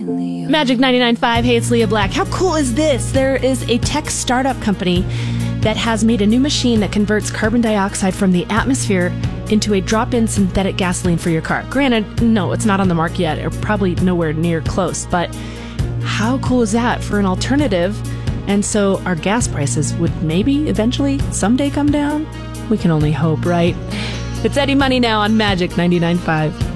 Magic 99.5, hey, it's Leah Black. How cool is this? There is a tech startup company that has made a new machine that converts carbon dioxide from the atmosphere into a drop-in synthetic gasoline for your car. Granted, no, it's not on the market yet, or probably nowhere near close, but how cool is that for an alternative? And so our gas prices would maybe eventually someday come down? We can only hope, right? It's Eddie Money now on Magic 99.5.